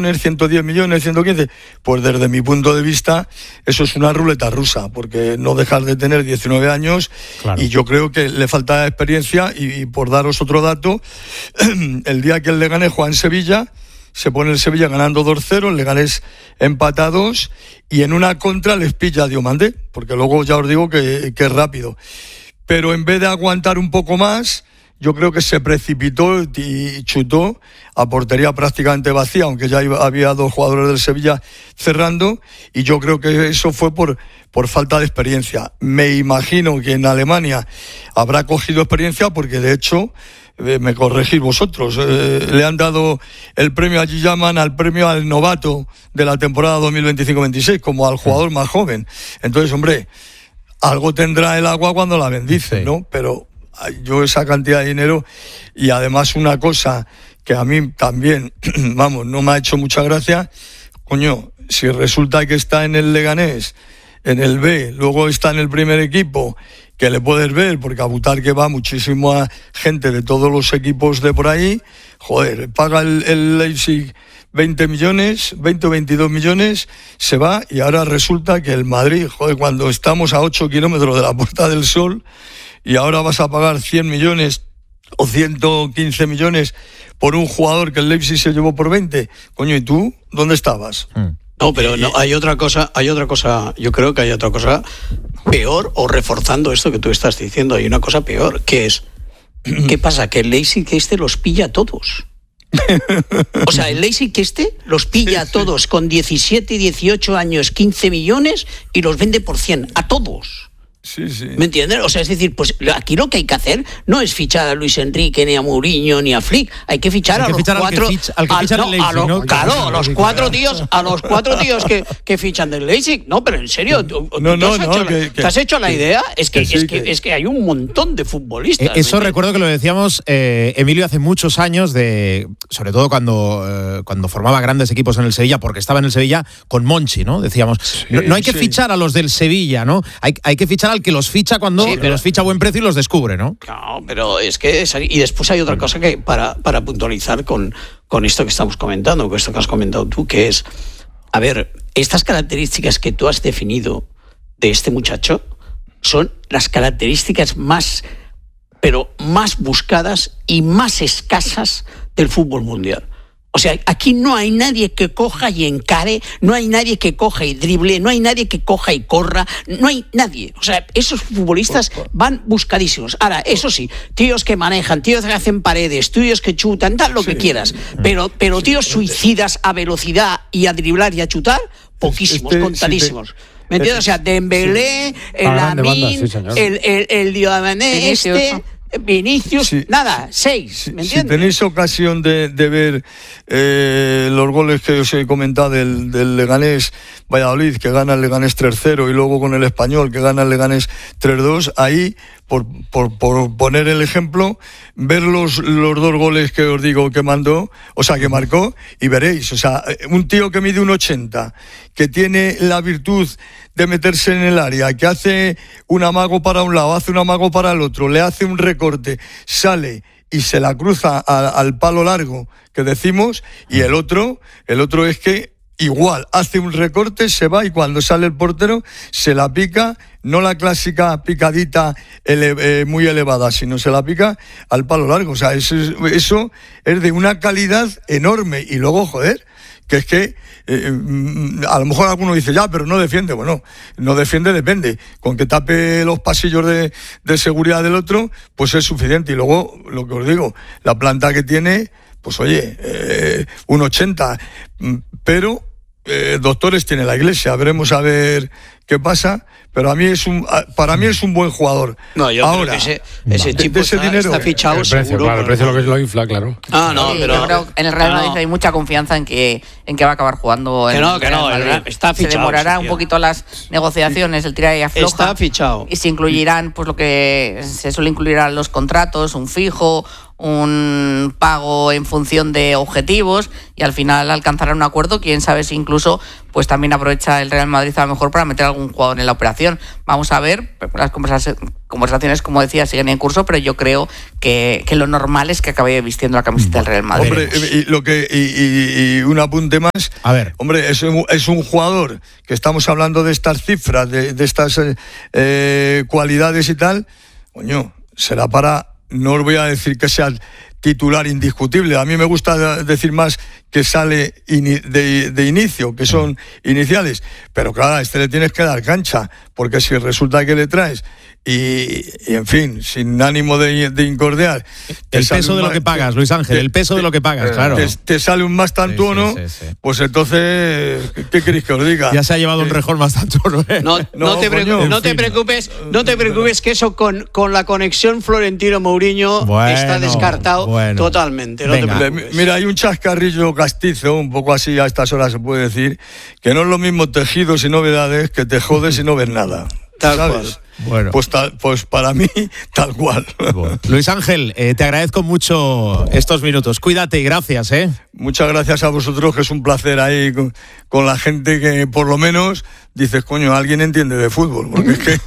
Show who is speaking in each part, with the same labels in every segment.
Speaker 1: millones, 110 millones, 115, pues desde mi punto de vista eso es una ruleta rusa, porque no dejas de tener 19 años, claro. Y yo creo que le falta experiencia, y por daros otro dato, el día que el Leganés juega en Sevilla, se pone el Sevilla ganando 2-0, el Leganés empata 2, y en una contra les pilla Diomandé, porque luego ya os digo que es rápido. Pero en vez de aguantar un poco más, yo creo que se precipitó y chutó a portería prácticamente vacía, aunque ya había 2 jugadores del Sevilla cerrando, y yo creo que eso fue por falta de experiencia. Me imagino que en Alemania habrá cogido experiencia, porque de hecho, me corregís vosotros, le han dado el premio, allí llaman al premio al novato de la temporada 2025-26, como al jugador más joven. Entonces, hombre, algo tendrá el agua cuando la bendice, sí, ¿no? Pero yo esa cantidad de dinero, y además una cosa que a mí también, vamos, no me ha hecho mucha gracia, coño, si resulta que está en el Leganés, en el B, luego está en el primer equipo, que le puedes ver, porque a Butarque va muchísima gente de todos los equipos de por ahí, joder, paga el Leipzig 20 millones, 20 o 22 millones, se va, y ahora resulta que el Madrid, joder, cuando estamos a 8 kilómetros de la Puerta del Sol, y ahora vas a pagar 100 millones o 115 millones por un jugador que el Leipzig se llevó por 20, coño, ¿y tú dónde estabas?
Speaker 2: No, pero no, hay otra cosa, yo creo que hay otra cosa peor, o reforzando esto que tú estás diciendo, hay una cosa peor, que es, ¿qué pasa? Que el Leipzig los pilla a todos. O sea, el Leipzig los pilla a todos con 17, 18 años, 15 millones y los vende por 100, a todos.
Speaker 1: Sí, sí.
Speaker 2: ¿Me entiendes? O sea, es decir, pues aquí lo que hay que hacer no es fichar a Luis Enrique, ni a Mourinho, ni a Flick. Hay que fichar a los 4... Claro, a los 4 tíos que fichan del Leipzig. No, pero en serio, ¿te has hecho la idea? Es que hay un montón de futbolistas.
Speaker 3: Eso recuerdo que lo decíamos, Emilio, hace muchos años, sobre todo cuando formaba grandes equipos en el Sevilla, porque estaba en el Sevilla con Monchi, ¿no? Decíamos, no hay que fichar a los del Sevilla, ¿no? Hay que fichar al que los ficha cuando los ficha a buen precio y los descubre, ¿no?
Speaker 2: No, pero es que... Y después hay otra cosa que para puntualizar con esto que estamos comentando, con esto que has comentado tú, que es, a ver, estas características que tú has definido de este muchacho son las características más buscadas y más escasas del fútbol mundial. O sea, aquí no hay nadie que coja y encare, no hay nadie que coja y drible, no hay nadie que coja y corra, no hay nadie. O sea, esos futbolistas van buscadísimos. Ahora, eso sí, tíos que manejan, tíos que hacen paredes, tíos que chutan, tal lo que quieras. Pero tíos suicidas a velocidad y a driblar y a chutar, poquísimos, contadísimos. ¿Me entiendes? O sea, Dembélé, el Lamine, el Diomandé, Vinicius, nada, 6, ¿me entiendes?
Speaker 1: Si tenéis ocasión de ver los goles que os he comentado del Leganés Valladolid, que gana el Leganés 3-0, y luego con el Español, que gana el Leganés 3-2, ahí, por poner el ejemplo, ver los 2 goles que os digo que mandó, o sea, que marcó, y veréis, o sea, un tío que mide 1,80, que tiene la virtud de meterse en el área, que hace un amago para un lado, hace un amago para el otro, le hace un recorte, sale y se la cruza al palo largo que decimos, y el otro es que igual hace un recorte, se va, y cuando sale el portero se la pica, no la clásica picadita muy elevada, sino se la pica al palo largo. O sea, eso es de una calidad enorme. Y luego, joder, que es que a lo mejor alguno dice, ya, pero no defiende. Bueno, no defiende, depende. Con que tape los pasillos de seguridad del otro, pues es suficiente. Y luego, lo que os digo, la planta que tiene, pues oye, 1,80, pero doctores tiene la Iglesia. Veremos a ver qué pasa, pero para mí es un buen jugador.
Speaker 2: No, yo
Speaker 1: ahora,
Speaker 2: creo que ese tipo está fichado,
Speaker 4: el precio,
Speaker 2: seguro.
Speaker 4: Claro, el precio lo infla, claro.
Speaker 5: Pero yo creo que en el Real Madrid hay mucha confianza en que va a acabar jugando en el Real Madrid.
Speaker 2: Está fichado.
Speaker 5: Se demorará un poquito las negociaciones, el tira y afloja.
Speaker 2: Está fichado.
Speaker 5: Y se incluirán, pues lo que se suele incluir a los contratos, un fijo, un pago en función de objetivos, y al final alcanzarán un acuerdo. Quién sabe si incluso pues también aprovecha el Real Madrid a lo mejor para meter algún jugador en la operación. Vamos a ver, las conversaciones, como decía, siguen en curso, pero yo creo que lo normal es que acabe vistiendo la camiseta del Real Madrid.
Speaker 1: Hombre, y un apunte más.
Speaker 3: A ver.
Speaker 1: Hombre, es un jugador que estamos hablando de estas cifras, de estas cualidades y tal. Coño, será para, no os voy a decir que sea titular indiscutible. A mí me gusta decir más que sale de inicio, que son iniciales. Pero claro, a este le tienes que dar cancha, porque si resulta que le traes y en fin, sin ánimo de incordiar.
Speaker 3: El peso de lo que pagas, Luis Ángel, el peso de lo que pagas, claro.
Speaker 1: Te sale un más tantuono, sí. Pues entonces, ¿qué queréis que os diga?
Speaker 3: Ya se ha llevado un rejón más tantuono.
Speaker 2: No te preocupes, que eso con la conexión Florentino-Mourinho está descartado totalmente. No te preocupes.
Speaker 1: Mira, hay un chascarrillo castizo, un poco así a estas horas se puede decir, que no es lo mismo tejidos y novedades que te jodes y no ves nada.
Speaker 2: Tal
Speaker 1: ¿sabes?
Speaker 2: cual.
Speaker 3: Bueno.
Speaker 1: Pues para mí, tal cual.
Speaker 3: Bueno. Luis Ángel, te agradezco mucho estos minutos. Cuídate y gracias, ¿eh?
Speaker 1: Muchas gracias a vosotros, que es un placer ahí con la gente que por lo menos dices, coño, alguien entiende de fútbol, porque es que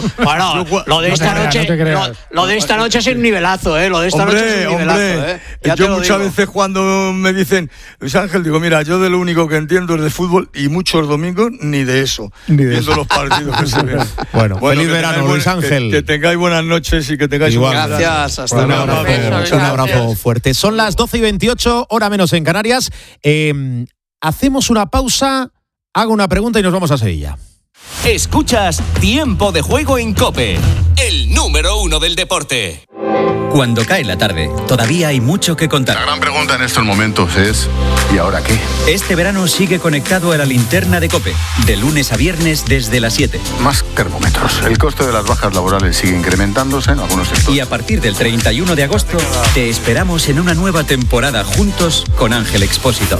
Speaker 2: lo de esta noche es un nivelazo, Lo de esta noche es un nivelazo,
Speaker 1: Yo muchas veces cuando me dicen, Luis Ángel, digo, mira, yo de lo único que entiendo es de fútbol y muchos domingos ni de eso, viendo los partidos que se ven.
Speaker 3: Bueno, feliz verano, Luis Ángel.
Speaker 1: Que tengáis buenas noches y que tengáis
Speaker 2: gracias, hasta
Speaker 3: luego. Un abrazo fuerte. Son las 12:28, hora menos en Canarias. Hacemos una pausa, hago una pregunta y nos vamos a Sevilla.
Speaker 4: Escuchas Tiempo de Juego en COPE, el número 1 del deporte.
Speaker 6: Cuando cae la tarde, todavía hay mucho que contar.
Speaker 7: La gran pregunta en estos momentos es, ¿y ahora qué?
Speaker 6: Este verano sigue conectado a la linterna de COPE, de lunes a viernes desde las 7.
Speaker 7: Más termómetros. El coste de las bajas laborales sigue incrementándose en algunos sectores.
Speaker 6: Y a partir del 31 de agosto, te esperamos en una nueva temporada juntos con Ángel Expósito.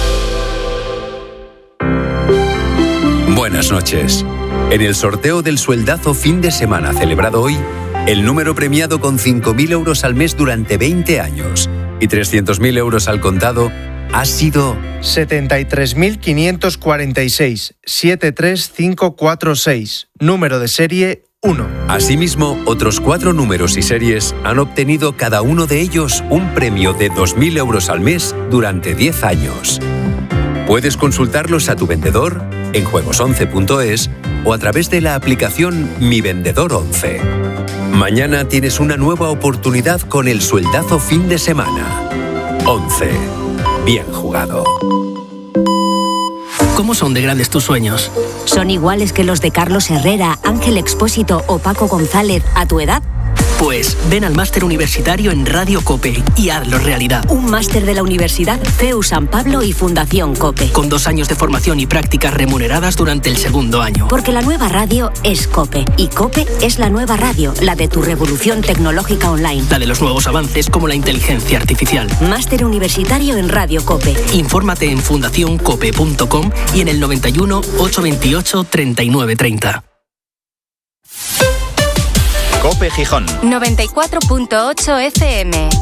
Speaker 8: Buenas noches. En el sorteo del sueldazo fin de semana celebrado hoy, el número premiado con 5.000 euros al mes durante 20 años y 300.000 euros al contado ha sido
Speaker 9: 73.546, 73546, número de serie 1.
Speaker 8: Asimismo, otros 4 números y series han obtenido cada uno de ellos un premio de 2.000 euros al mes durante 10 años. Puedes consultarlos a tu vendedor en juegos11.es o a través de la aplicación Mi Vendedor 11. Mañana tienes una nueva oportunidad con el sueldazo fin de semana. 11. Bien jugado.
Speaker 10: ¿Cómo son de grandes tus sueños?
Speaker 11: ¿Son iguales que los de Carlos Herrera, Ángel Expósito o Paco González a tu edad?
Speaker 10: Pues ven al máster universitario en Radio COPE y hazlo realidad.
Speaker 11: Un máster de la Universidad CEU San Pablo y Fundación COPE.
Speaker 10: Con 2 años de formación y prácticas remuneradas durante el segundo año.
Speaker 11: Porque la nueva radio es COPE. Y COPE es la nueva radio, la de tu revolución tecnológica online.
Speaker 10: La de los nuevos avances como la inteligencia artificial.
Speaker 11: Máster universitario en Radio COPE.
Speaker 10: Infórmate en fundacioncope.com y en el 91 828 3930.
Speaker 4: COPE Gijón
Speaker 12: 94.8 FM.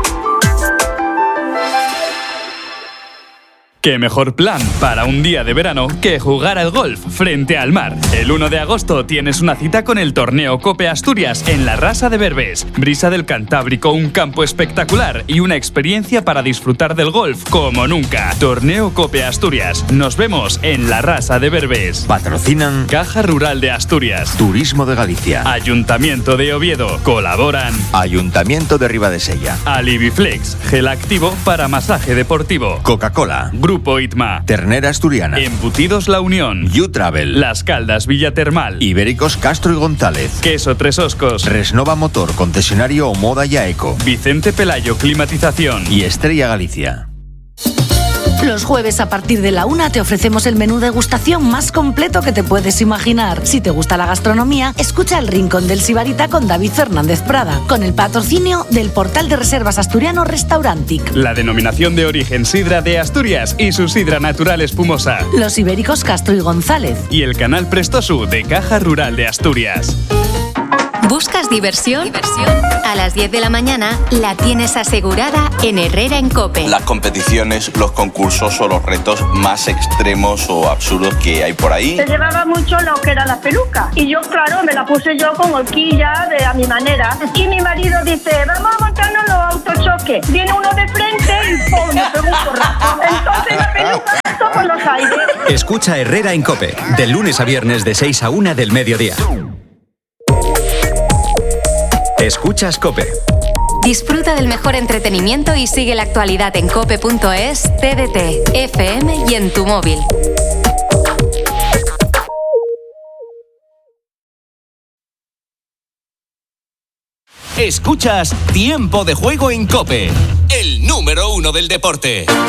Speaker 13: ¿Qué mejor plan para un día de verano que jugar al golf frente al mar? El 1 de agosto tienes una cita con el torneo COPE Asturias en la Rasa de Berbés. Brisa del Cantábrico, un campo espectacular y una experiencia para disfrutar del golf como nunca. Torneo COPE Asturias. Nos vemos en la Rasa de Berbés.
Speaker 4: Patrocinan
Speaker 13: Caja Rural de Asturias,
Speaker 4: Turismo de Galicia,
Speaker 13: Ayuntamiento de Oviedo. Colaboran
Speaker 4: Ayuntamiento de Ribadesella,
Speaker 13: Aliviflex, gel activo para masaje deportivo,
Speaker 4: Coca-Cola,
Speaker 13: Grupo ITMA,
Speaker 4: Ternera Asturiana,
Speaker 13: Embutidos La Unión,
Speaker 4: U-Travel,
Speaker 13: Las Caldas Villatermal,
Speaker 4: Ibéricos Castro y González,
Speaker 13: Queso Tres Oscos,
Speaker 4: Resnova Motor, concesionario Moda y Aeco,
Speaker 13: Vicente Pelayo Climatización
Speaker 4: y Estrella Galicia.
Speaker 14: Los jueves a partir de la 1 te ofrecemos el menú degustación más completo que te puedes imaginar. Si te gusta la gastronomía, escucha El Rincón del Sibarita con David Fernández Prada, con el patrocinio del portal de reservas asturiano Restaurantic.
Speaker 13: La denominación de origen Sidra de Asturias y su sidra natural espumosa.
Speaker 14: Los Ibéricos Castro y González.
Speaker 13: Y el canal Prestosu de Caja Rural de Asturias.
Speaker 12: ¿Buscas diversión? A las 10 de la mañana la tienes asegurada en Herrera en COPE.
Speaker 15: Las competiciones, los concursos o los retos más extremos o absurdos que hay por ahí.
Speaker 16: Se llevaba mucho lo que era la peluca. Y yo, claro, me la puse yo con horquilla a mi manera. Y mi marido dice, vamos a montarnos los autochoques. Viene uno de frente y ¡pum! Me pegó un porrazo. Entonces la peluca pasó por los aires.
Speaker 6: Escucha Herrera en COPE, de lunes a viernes de 6 a 1 del mediodía. Escuchas COPE.
Speaker 12: Disfruta del mejor entretenimiento y sigue la actualidad en cope.es, TDT, FM y en tu móvil.
Speaker 4: Escuchas Tiempo de Juego en COPE, el número 1 del deporte.